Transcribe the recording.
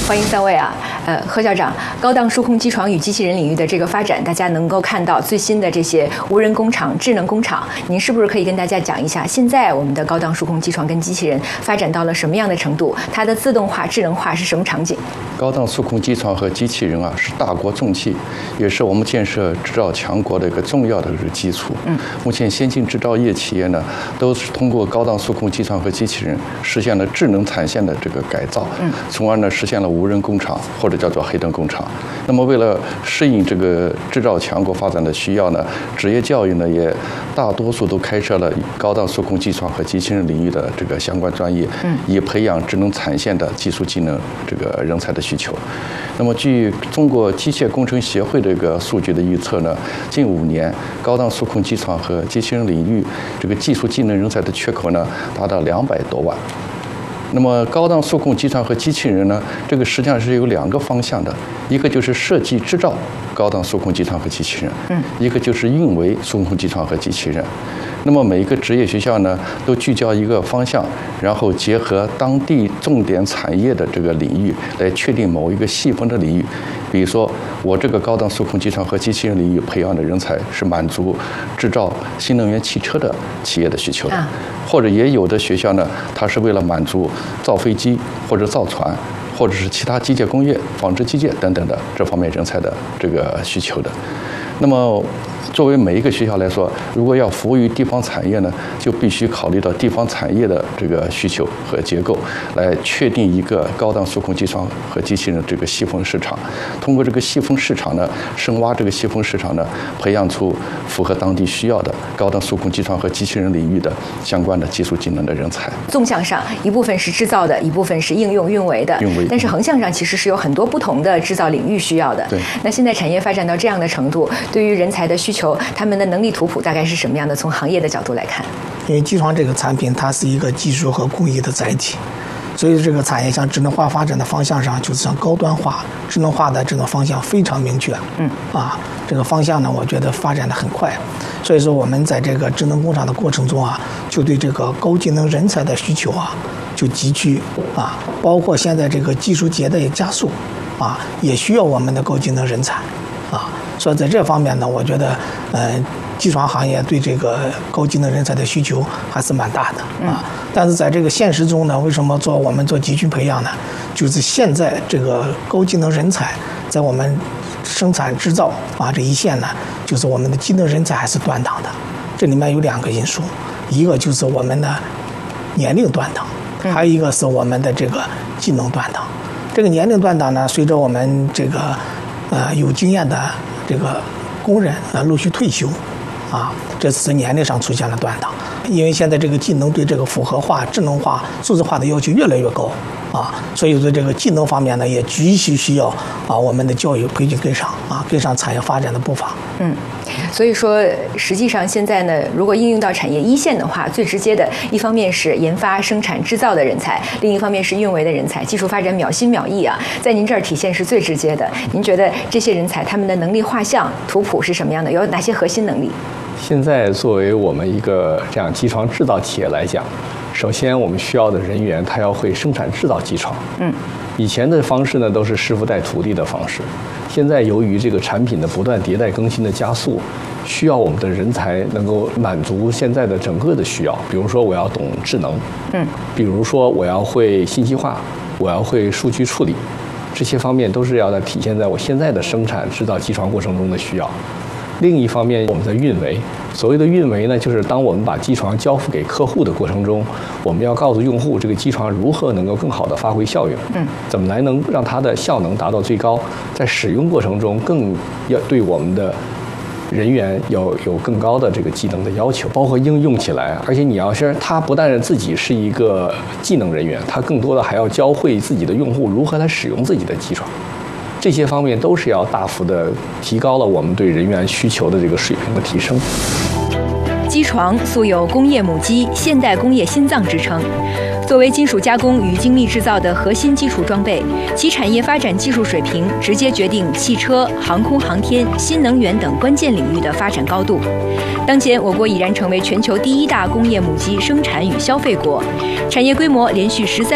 欢迎三位啊，何校长，高档数控机床与机器人领域的这个发展，大家能够看到最新的这些无人工厂、智能工厂，您是不是可以跟大家讲一下，现在我们的高档数控机床跟机器人发展到了什么样的程度？它的自动化、智能化是什么场景？ 高档数控机床和机器人啊，是大国重器，也是我们建设制造强国的一个重要的基础。目前先进制造业企业呢，都是通过高档数控机床和机器人实现了智能产线的这个改造，从而呢实现了无人工厂或者叫做黑灯工厂。那么为了适应这个制造强国发展的需要呢，职业教育呢也大多数都开设了高档数控机床和机器人领域的这个相关专业，以培养智能产线的技术技能这个人才的需求。那么据中国机械工程协会这个数据的预测呢，近5年高档数控机床和机器人领域这个技术技能人才的缺口呢达到200多万。那么高档数控机床和机器人呢，这个实际上是有2个方向的，一个就是设计制造高档数控机床和机器人，一个就是运维数控机床和机器人。那么每一个职业学校呢，都聚焦一个方向，然后结合当地重点产业的这个领域，来确定某一个细分的领域。比如说，我这个高档数控机床和机器人领域培养的人才是满足制造新能源汽车的企业的需求的，或者也有的学校呢，它是为了满足造飞机或者造船，或者是其他机械工业、纺织机械等等的这方面人才的这个需求的。那么作为每一个学校来说，如果要服务于地方产业呢，就必须考虑到地方产业的这个需求和结构，来确定一个高档数控机床和机器人这个细分市场。通过这个细分市场呢，深挖这个细分市场呢，培养出符合当地需要的高档数控机床和机器人领域的相关的技术技能的人才。 纵向上，一部分是制造的，一部分是应用运维的。但是横向上其实是有很多不同的制造领域需要的。 对。 那现在产业发展到这样的程度，对于人才的需求，他们的能力图谱大概是什么样的？从行业的角度来看， 因为机床这个产品，它是一个技术和工艺的载体，所以这个产业向智能化发展的方向上，就是向高端化、智能化的这种方向非常明确。这个方向呢，我觉得发展的很快。所以说，我们在这个智能工厂的过程中啊，就对这个高技能人才的需求啊，就急剧包括现在这个技术迭代也加速也需要我们的高技能人才所以在这方面呢，我觉得机床行业对这个高技能人才的需求还是蛮大的但是在这个现实中呢，为什么我们做集群培养呢？就是现在这个高技能人才在我们生产制造这一线呢，就是我们的技能人才还是断档的。这里面有2个因素，一个就是我们的年龄断档，还有一个是我们的这个技能断档。这个年龄断档呢，随着我们这个有经验的这个工人陆续退休这是年龄上出现了断档。因为现在这个技能对这个复合化、智能化、数字化的要求越来越高所以说这个技能方面呢，也急需要我们的教育培训跟上跟上产业发展的步伐。 所以说实际上现在呢，如果应用到产业一线的话，最直接的一方面是研发、生产、制造的人才，另一方面是运维的人才，技术发展秒新秒异在您这儿体现是最直接的。您觉得这些人才他们的能力画像图谱是什么样的？有哪些核心能力？ 现在作为我们一个这样机床制造企业来讲，首先我们需要的人员他要会生产制造机床。以前的方式呢都是师傅带徒弟的方式，现在由于这个产品的不断迭代更新的加速，需要我们的人才能够满足现在的整个的需要。比如说我要懂智能，比如说我要会信息化，我要会数据处理，这些方面都是要体现在我现在的生产制造机床过程中的需要。另一方面，我们的运维，所谓的运维呢，就是当我们把机床交付给客户的过程中，我们要告诉用户这个机床如何能够更好的发挥效用，怎么来能让它的效能达到最高，在使用过程中更要对我们的人员有更高的这个技能的要求，包括应用起来。而且你要是他不但是自己是一个技能人员，他更多的还要教会自己的用户如何来使用自己的机床。这些方面都是要大幅的提高了我们对人员需求的这个水平的提升。 机床素有工业母机、现代工业心脏之称。作为金属加工与精密制造的核心基础装备，其产业发展技术水平直接决定汽车、航空航天、新能源等关键领域的发展高度。当前，我国已然成为全球第1大工业母机生产与消费国，产业规模连续13